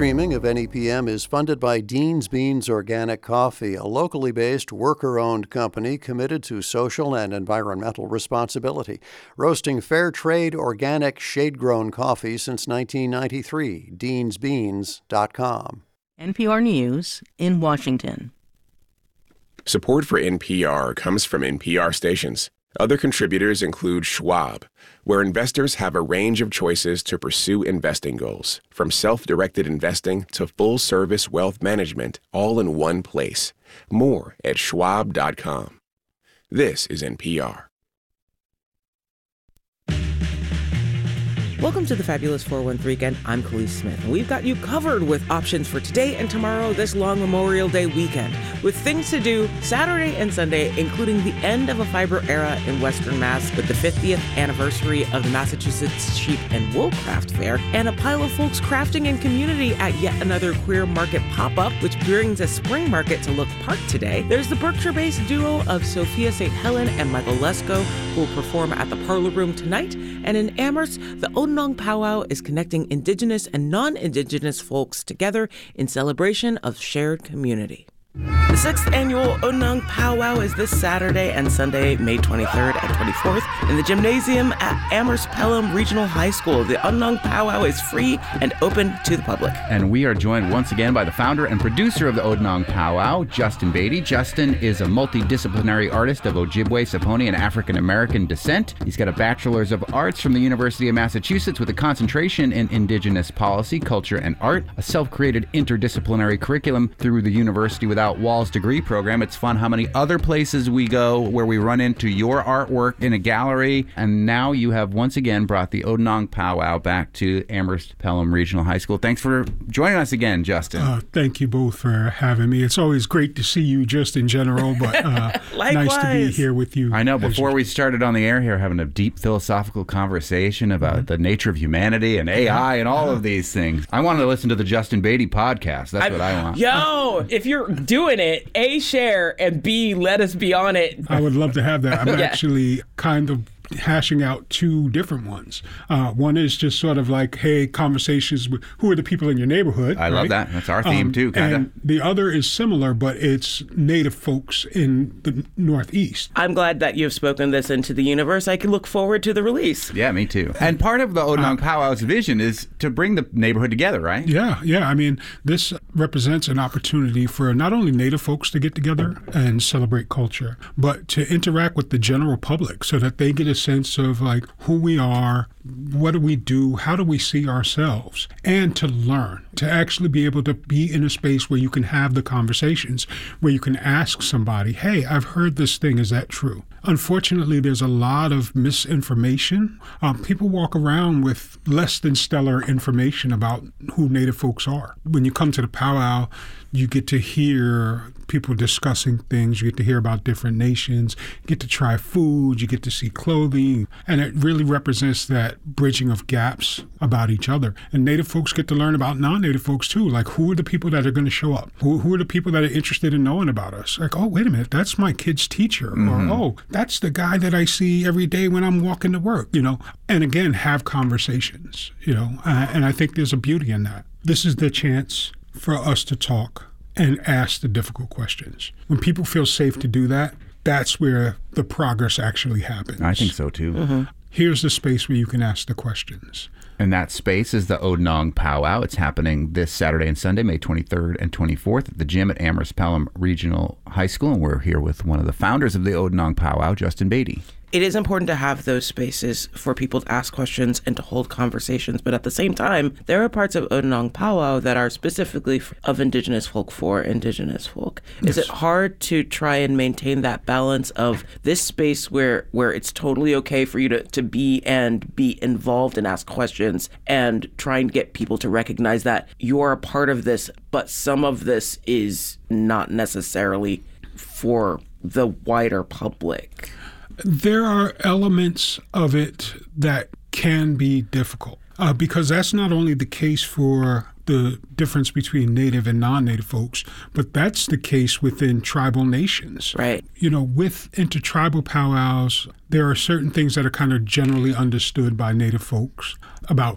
streaming of NEPM is funded by Dean's Beans Organic Coffee, a locally based, worker-owned company committed to social and environmental responsibility, roasting fair trade, organic, shade-grown coffee since 1993. DeansBeans.com. NPR News in Washington. Support for NPR comes from NPR stations. Other contributors include Schwab, where investors have a range of choices to pursue investing goals, from self-directed investing to full-service wealth management, all in one place. More at schwab.com. This is NPR. Welcome to the Fabulous 413 Weekend. I'm Khalees Smith, and we've got you covered with options for today and tomorrow, this long Memorial Day weekend, with things to do Saturday and Sunday, including the end of a fiber era in Western Mass with the 50th anniversary of the Massachusetts Sheep and Wool Craft Fair, and a pile of folks crafting in community at yet another queer market pop-up, which brings a spring market to Look Park today. There's the Berkshire-based duo of Sophia St. Helen and Michael Lesko, who will perform at the Parlor Room tonight, and in Amherst, the Odinong Powwow is connecting Indigenous and non-Indigenous folks together in celebration of shared community. The 6th annual Odinong Powwow is this Saturday and Sunday, May 23rd and 24th, in the gymnasium at Amherst Pelham Regional High School. The Odinong Powwow is free and open to the public. And we are joined once again by the founder and producer of the Odinong Powwow, Justin Beatty. Justin is a multidisciplinary artist of Ojibwe, Saponi, and African-American descent. He's got a Bachelor's of Arts from the University of Massachusetts with a concentration in Indigenous policy, culture, and art, a self-created interdisciplinary curriculum through the University Without Walls degree program. It's fun how many other places we go where we run into your artwork in a gallery, and now you have once again brought the Odinong Powwow back to Amherst Pelham Regional High School. Thanks for joining us again, Justin. Thank you both for having me. It's always great to see you just in general, but nice to be here with you. I know, before we started on the air here, having a deep philosophical conversation about the nature of humanity and AI and all of these things. I wanted to listen to the Justin Beatty podcast. That's what I want. Yo, if you're doing it, A, share, and B, let us be on it. I would love to have that. I'm actually kind of hashing out two different ones. One is just sort of like, hey, conversations with who are the people in your neighborhood. I love that. That's our theme too, kind of. And the other is similar, but it's Native folks in the Northeast. I'm glad that you've spoken this into the universe. I can look forward to the release. Yeah, me too. And part of the Odinong Powwow's vision is to bring the neighborhood together, right? Yeah. I mean, this represents an opportunity for not only Native folks to get together and celebrate culture, but to interact with the general public so that they get a sense of like who we are, what do we do, how do we see ourselves, and to learn, to actually be able to be in a space where you can have the conversations, where you can ask somebody, hey, I've heard this thing, is that true? Unfortunately, there's a lot of misinformation. People walk around with less than stellar information about who Native folks are. When you come to the powwow, you get to hear people discussing things. You get to hear about different nations. You get to try food. You get to see clothing. And it really represents that bridging of gaps about each other. And Native folks get to learn about non-Native folks, too. Like, who are the people that are going to show up? Who are the people that are interested in knowing about us? Like, oh, wait a minute, that's my kid's teacher. Mm-hmm. Or, oh, that's the guy that I see every day when I'm walking to work, And again, have conversations, and I think there's a beauty in that. This is the chance for us to talk and ask the difficult questions. When people feel safe to do that, that's where the progress actually happens. I think so, too. Mm-hmm. Here's the space where you can ask the questions. And that space is the Odinong Powwow. It's happening this Saturday and Sunday, May 23rd and 24th at the gym at Amherst Pelham Regional High School. And we're here with one of the founders of the Odinong Powwow, Justin Beatty. It is important to have those spaces for people to ask questions and to hold conversations. But at the same time, there are parts of Odinong Powwow that are specifically of Indigenous folk for Indigenous folk. Yes. Is it hard to try and maintain that balance of this space where it's totally okay for you to be involved and ask questions, and try and get people to recognize that you are a part of this, but some of this is not necessarily for the wider public? There are elements of it that can be difficult because that's not only the case for the difference between Native and non-Native folks, but that's the case within tribal nations. Right. With intertribal powwows, there are certain things that are kind of generally understood by Native folks about